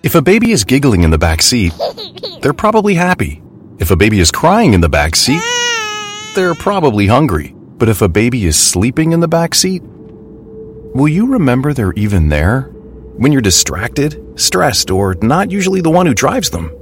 If a baby is giggling in the back seat, they're probably happy. If a baby is crying in the back seat, they're probably hungry. But if a baby is sleeping in the back seat, will you remember they're even there when you're distracted, stressed, or not usually the one who drives them?